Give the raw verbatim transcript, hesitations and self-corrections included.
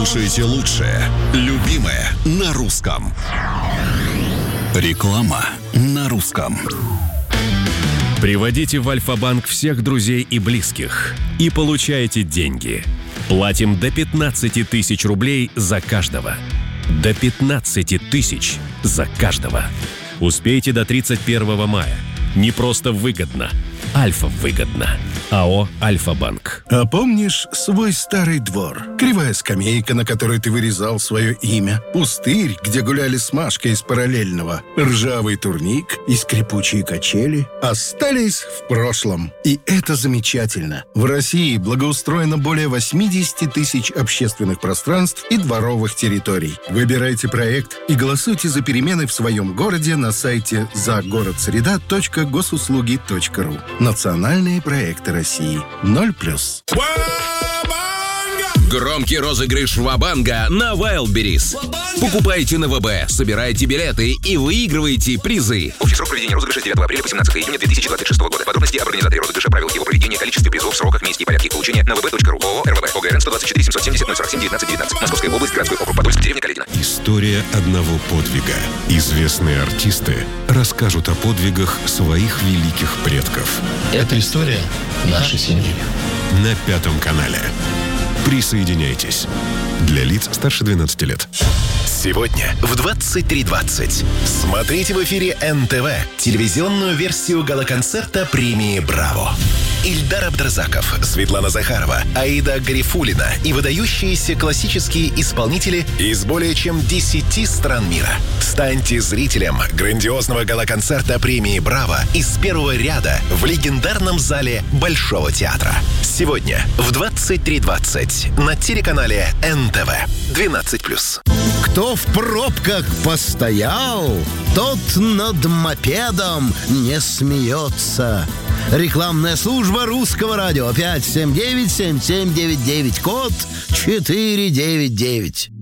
слушаете лучшее, любимое на русском. Реклама на русском. Приводите в Альфа-банк всех друзей и близких и получайте деньги. Платим до пятнадцати тысяч рублей за каждого. До пятнадцати тысяч за каждого. Успейте до тридцать первого мая. Не просто выгодно. Альфа выгодно. АО «Альфа-банк». А помнишь свой старый двор? Кривая скамейка, на которой ты вырезал свое имя. Пустырь, где гуляли с Машкой из параллельного. Ржавый турник и скрипучие качели остались в прошлом. И это замечательно. В России благоустроено более восемьдесят тысяч общественных пространств и дворовых территорий. Выбирайте проект и голосуйте за перемены в своем городе на сайте загородсреда точка госуслуги точка ру. Национальные проекты России. Ноль плюс. Громкий розыгрыш Ва-банга на Wildberries. Покупайте на ВБ, собирайте билеты и выигрывайте призы. Общий срок проведения розыгрыша с девятого апреля по семнадцатого июня две тысячи двадцать шестого года. Подробности об организаторе розыгрыша, правилах его проведения, количестве призов, сроках, месте и порядке их получения на вэ бэ точка ру. ООО РВБ. ОГРН сто двадцать четыре семьсот семьдесят ноль сорок семь девятнадцать девятнадцать. Московская область, городской округ Подольск, деревня Каледино. История одного подвига. Известные артисты расскажут о подвигах своих великих предков. Это история нашей семьи. На Пятом канале. Присоединяйтесь. Для лиц старше двенадцати лет. Сегодня в двадцать три двадцать смотрите в эфире эн тэ вэ телевизионную версию гала-концерта премии «Браво». Ильдар Абдразаков, Светлана Захарова, Аида Гарифуллина и выдающиеся классические исполнители из более чем десяти стран мира. Станьте зрителем грандиозного гала-концерта премии «Браво» из первого ряда в легендарном зале Большого театра. Сегодня в двадцать три двадцать на телеканале эн тэ вэ двенадцать плюс. Кто в пробках постоял, тот над мопедом не смеется. Рекламная служба Русского радио. пять семь девять семь семь девять девять, код четыре девять девять.